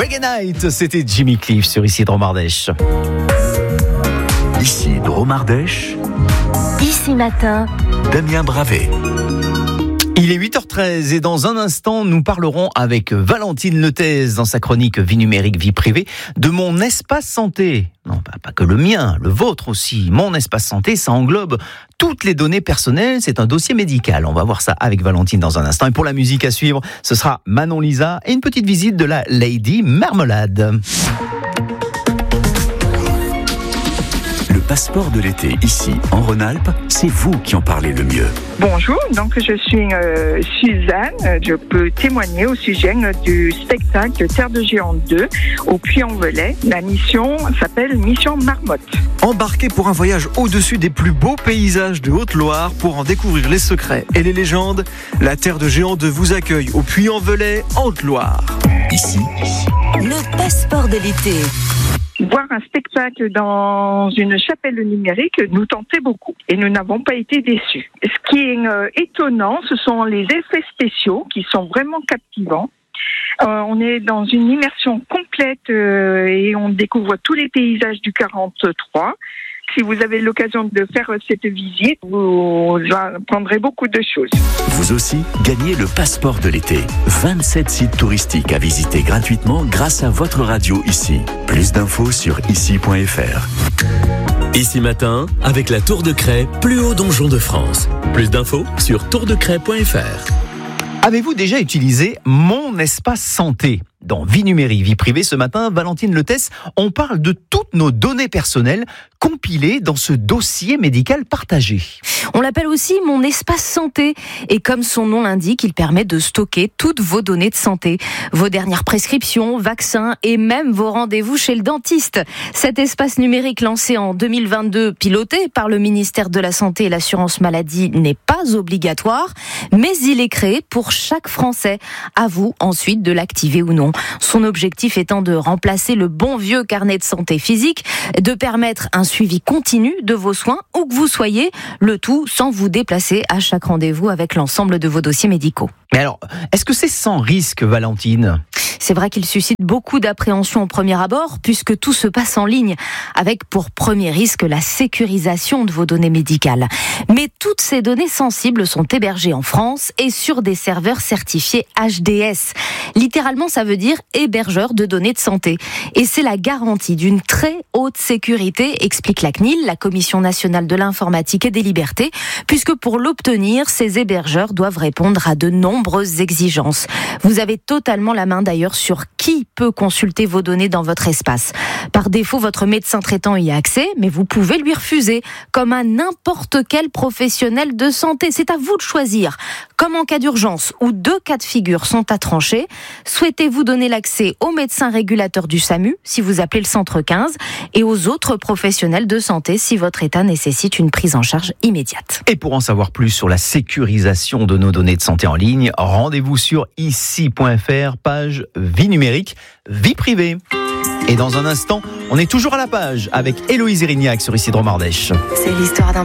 Reggae Night, c'était Jimmy Cliff sur Ici Dromardèche. Ici Dromardèche. Ici Matin, Damien Bravet. Il est 8h13 et dans un instant, nous parlerons avec Valentine Letez dans sa chronique Vie numérique, vie privée de mon espace santé. Non, pas que le mien, le vôtre aussi. Mon espace santé, ça englobe toutes les données personnelles. C'est un dossier médical. On va voir ça avec Valentine dans un instant. Et pour la musique à suivre, ce sera Manon Lisa et une petite visite de la Lady Marmelade. Le passeport de l'été, ici, en Rhône-Alpes, c'est vous qui en parlez le mieux. Bonjour, donc je suis Suzanne. Je peux témoigner au sujet du spectacle Terre de Géant 2 au Puy-en-Velay. La mission s'appelle Mission Marmotte. Embarquez pour un voyage au-dessus des plus beaux paysages de Haute-Loire pour en découvrir les secrets et les légendes. La Terre de Géant 2 vous accueille au Puy-en-Velay, en Haute-Loire. Ici, le passeport de l'été. Voir un spectacle dans une chapelle numérique nous tentait beaucoup et nous n'avons pas été déçus. Ce qui est étonnant, ce sont les effets spéciaux qui sont vraiment captivants. On est dans une immersion complète et on découvre tous les paysages du 43. Si vous avez l'occasion de faire cette visite, vous apprendrez beaucoup de choses. vous aussi, gagnez le passeport de l'été. 27 sites touristiques à visiter gratuitement grâce à votre radio ici. Plus d'infos sur ici.fr. Ici Matin, avec la Tour de Craie, plus haut donjon de France. Plus d'infos sur tourdecraie.fr. Avez-vous déjà utilisé Mon Espace Santé ? Dans Vie numérique, vie privée, ce matin, Valentine Letez, on parle de toutes nos données personnelles compilées dans ce dossier médical partagé. On l'appelle aussi Mon Espace Santé. Et comme son nom l'indique, il permet de stocker toutes vos données de santé. Vos dernières prescriptions, vaccins et même vos rendez-vous chez le dentiste. Cet espace numérique lancé en 2022, piloté par le ministère de la Santé et l'Assurance Maladie, n'est pas obligatoire, mais il est créé pour chaque Français. À vous ensuite de l'activer ou non. Son objectif étant de remplacer le bon vieux carnet de santé physique, de permettre un suivi continu de vos soins où que vous soyez, le tout sans vous déplacer à chaque rendez-vous avec l'ensemble de vos dossiers médicaux. Mais alors, est-ce que c'est sans risque, Valentine ? C'est vrai qu'il suscite beaucoup d'appréhension au premier abord, puisque tout se passe en ligne, avec pour premier risque la sécurisation de vos données médicales. Mais toutes ces données sensibles sont hébergées en France et sur des serveurs certifiés HDS. Littéralement, ça veut dire hébergeur de données de santé. Et c'est la garantie d'une très haute sécurité, explique la CNIL, la Commission nationale de l'informatique et des libertés, puisque pour l'obtenir, ces hébergeurs doivent répondre à de nombreuses exigences. Vous avez totalement la main d'ailleurs sur qui peut consulter vos données dans votre espace. Par défaut, votre médecin traitant y a accès, mais vous pouvez lui refuser, comme à n'importe quel professionnel de santé. C'est à vous de choisir. Comme en cas d'urgence, où 2 cas de figure sont à trancher, souhaitez-vous donner l'accès au médecin régulateur du SAMU, si vous appelez le centre 15, et aux autres professionnels de santé, si votre état nécessite une prise en charge immédiate. Et pour en savoir plus sur la sécurisation de nos données de santé en ligne, rendez-vous sur ici.fr, page Vie numérique, vie privée. Et dans un instant, on est toujours à la page avec Héloïse Erignac sur Ici Dromardèche. C'est l'histoire d'un